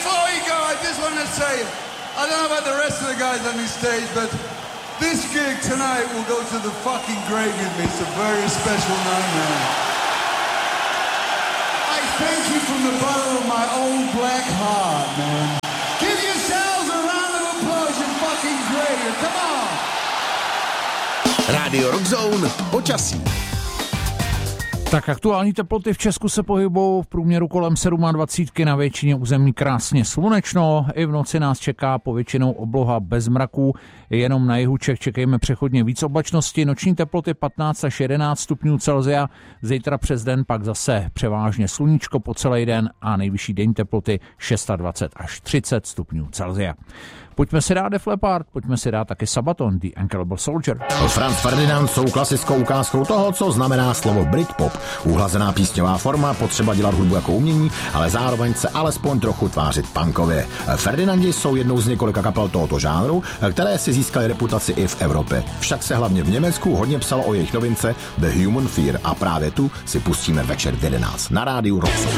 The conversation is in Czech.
before we go, I just want to say, I don't know about the rest of the guys on this stage, but this gig tonight will go to the fucking grave with me. It's a very special night, man. I thank you from the bottom of my own black heart, man. Give yourselves a round of applause, you fucking great. Come on. Rádio Rock Zone, počasí. Tak aktuální teploty v Česku se pohybují v průměru kolem 27, na většině území krásně slunečno. I v noci nás čeká povětšinou obloha bez mraků. Jenom na jihu Čech čekejme přechodně víc oblačnosti. Noční teploty 15 až 11 stupňů Celsia. Zítra přes den pak zase převážně sluníčko po celý den a nejvyšší denní teploty 26 až 30 stupňů Celsia. Pojďme si dát Def Leppard, pojďme si dát taky Sabaton, The Unkillable Soldier. Franz Ferdinand jsou klasickou ukázkou toho, co znamená slovo Britpop. Uhlazená písňová forma, potřeba dělat hudbu jako umění, ale zároveň se alespoň trochu tvářit punkově. Ferdinandi jsou jednou z několika kapel tohoto žánru, které si získaly reputaci i v Evropě. Však se hlavně v Německu hodně psalo o jejich novince The Human Fear a právě tu si pustíme večer v 11 na rádiu Rock Zone.